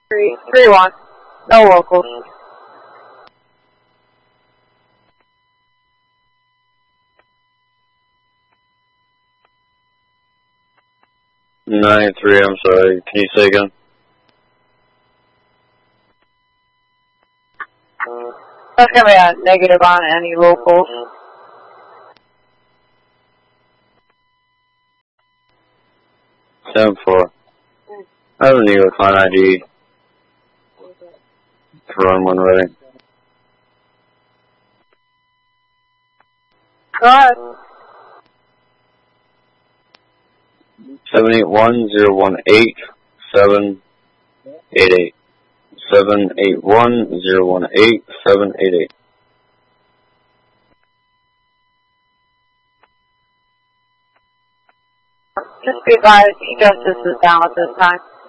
3-1. No locals. $93, I'm sorry. Can you say again? That's going to be a negative on any locals. Seven four. I have a New York line ID. To run one ready. Go ahead. 781-018-788. 781-018-788. Just be advised, Justice is down at this time.